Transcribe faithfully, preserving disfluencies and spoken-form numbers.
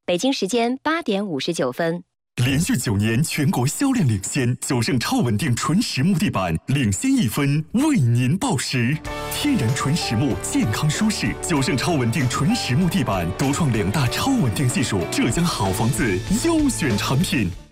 北京时间八点五十九分。 连续九年全国销量领先，九盛超稳定纯实木地板领先一分，为您报时。天然纯实木，健康舒适。九盛超稳定纯实木地板独创两大超稳定技术，浙江好房子优选产品。